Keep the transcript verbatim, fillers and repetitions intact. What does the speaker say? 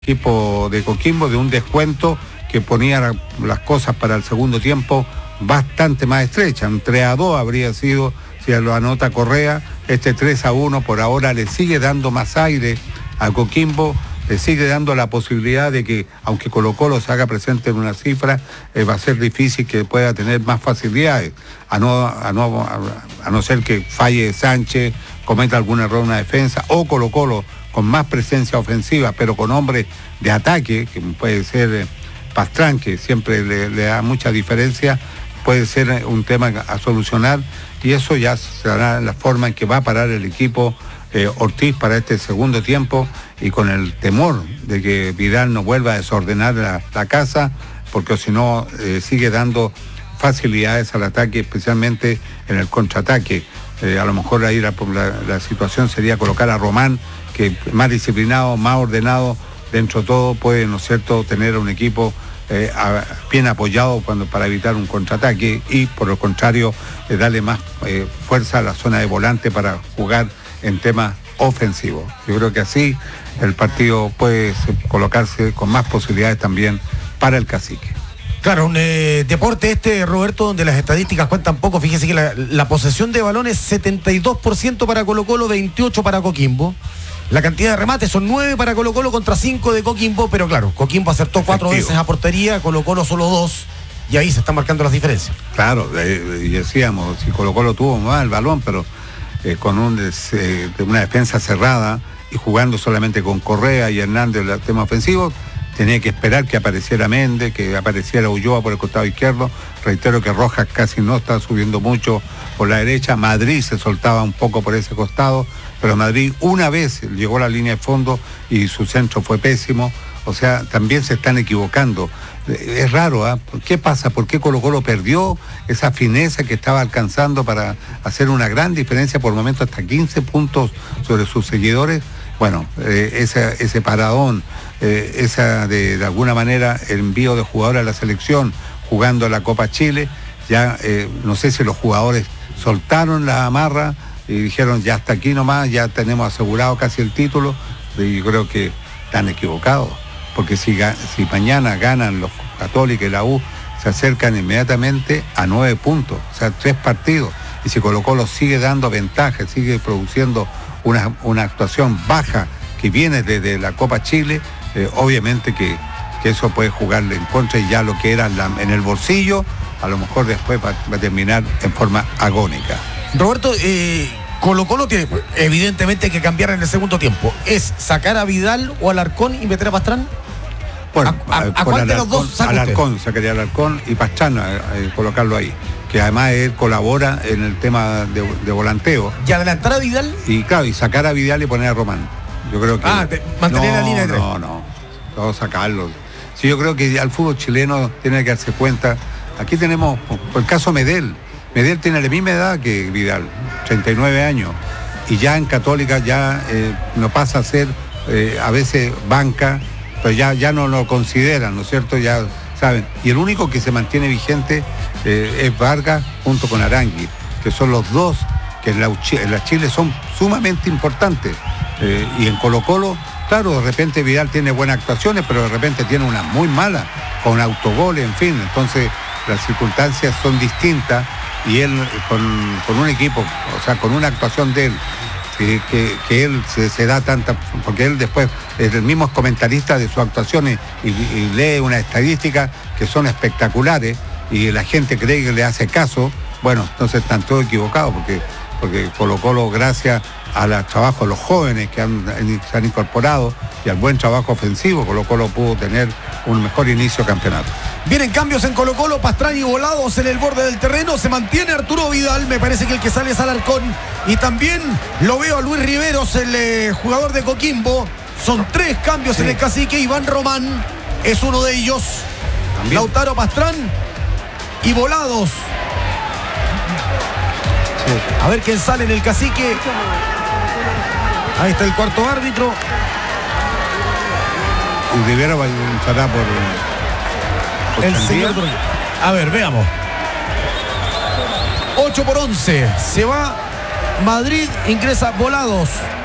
equipo de Coquimbo de un descuento que ponía las cosas para el segundo tiempo bastante más estrechas. Un tres a dos habría sido, si lo anota Correa. Este tres a uno por ahora le sigue dando más aire a Coquimbo, le sigue dando la posibilidad de que, aunque Colo Colo se haga presente en una cifra, eh, va a ser difícil que pueda tener más facilidades, a no, a no, a no ser que falle Sánchez, cometa algún error en una defensa, o Colo Colo con más presencia ofensiva, pero con hombres de ataque, que puede ser eh, Pastrán, que siempre le, le da mucha diferencia, puede ser un tema a solucionar, y eso ya será la forma en que va a parar el equipo eh, Ortiz para este segundo tiempo, y con el temor de que Vidal no vuelva a desordenar la, la casa, porque si no eh, sigue dando facilidades al ataque, especialmente en el contraataque. Eh, a lo mejor ahí la, la, la situación sería colocar a Román, que más disciplinado, más ordenado, dentro de todo puede, ¿no es cierto?, tener un equipo eh, a, bien apoyado cuando, para evitar un contraataque, y por lo contrario eh, darle más eh, fuerza a la zona de volante para jugar en temas ofensivos. Yo creo que así el partido puede colocarse con más posibilidades también para el Cacique. Claro, un eh, deporte este, Roberto, donde las estadísticas cuentan poco. Fíjese que la, la posesión de balón es setenta y dos por ciento para Colo Colo, veintiocho para Coquimbo. La cantidad de remates son nueve para Colo Colo contra cinco de Coquimbo, pero claro, Coquimbo acertó cuatro veces a portería, Colo Colo solo dos, y ahí se están marcando las diferencias. Claro, eh, y decíamos, si Colo Colo tuvo más el balón, pero eh, con un des, eh, una defensa cerrada y jugando solamente con Correa y Hernández el tema ofensivo, tenía que esperar que apareciera Méndez, que apareciera Ulloa por el costado izquierdo. Reitero que Rojas casi no está subiendo mucho por la derecha. Madrid se soltaba un poco por ese costado, pero Madrid una vez llegó a la línea de fondo y su centro fue pésimo. O sea, también se están equivocando. Es raro, ¿eh? ¿Qué pasa? ¿Por qué Colo Colo perdió esa fineza que estaba alcanzando para hacer una gran diferencia, por momentos hasta quince puntos sobre sus seguidores? Bueno, eh, ese, ese paradón, eh, esa de, de alguna manera el envío de jugadores a la selección jugando la Copa Chile, ya eh, no sé si los jugadores soltaron la amarra y dijeron ya hasta aquí nomás, ya tenemos asegurado casi el título, y yo creo que están equivocados, porque si, si mañana ganan los Católicos y la U, se acercan inmediatamente a nueve puntos, o sea, tres partidos, y si Colo Colo sigue dando ventaja, sigue produciendo Una, una actuación baja que viene desde la Copa Chile, eh, obviamente que, que eso puede jugarle en contra, y ya lo que era la, en el bolsillo, a lo mejor después va, va a terminar en forma agónica. Roberto, eh, Colo Colo tiene evidentemente que cambiar en el segundo tiempo. ¿Es sacar a Vidal o Alarcón y meter a Pastrán? Bueno, ¿a, a, a cuál de los dos saca Alarcón, sacaría a Alarcón y Pastrán, eh, eh, colocarlo ahí, que además él colabora en el tema de, de volanteo. ¿Y adelantar a Vidal? Y claro, y sacar a Vidal y poner a Román. Yo creo que... Ah, de, mantener no, la línea de tres. No, no, no, sacarlo. Sí, yo creo que al fútbol chileno tiene que darse cuenta. Aquí tenemos, por el caso Medel. Medel tiene la misma edad que Vidal, treinta y nueve años. Y ya en Católica ya eh, no pasa a ser eh, a veces banca, pero ya, ya no lo consideran, ¿no es cierto? Ya saben. Y el único que se mantiene vigente eh, es Vargas junto con Arangui, que son los dos que en la, en la Chile son sumamente importantes. Eh, y en Colo Colo, claro, de repente Vidal tiene buenas actuaciones, pero de repente tiene una muy mala, con autogoles, en fin. Entonces las circunstancias son distintas, y él con, con un equipo, o sea, con una actuación de él, que, que, que él se, se da tanta, porque él después es el mismo comentarista de sus actuaciones y, y lee unas estadísticas que son espectaculares, y la gente cree que le hace caso. Bueno, entonces están todos equivocados, porque, porque Colo Colo, gracias al trabajo de los jóvenes que han, se han incorporado y al buen trabajo ofensivo, Colo Colo pudo tener un mejor inicio de campeonato. Vienen cambios en Colo Colo, Pastrán y Volados en el borde del terreno. Se mantiene Arturo Vidal, me parece que el que sale es Alarcón, y también lo veo a Luis Riveros, el eh, jugador de Coquimbo. Son tres cambios sí en el Cacique. Iván Román es uno de ellos, también Lautaro Pastrán y Volados. Sí. A ver quién sale en el Cacique. Ahí está el cuarto árbitro. Y Rivera va a luchar por, por el señor. A ver, veamos. ocho por once. Se va Madrid, ingresa Volados.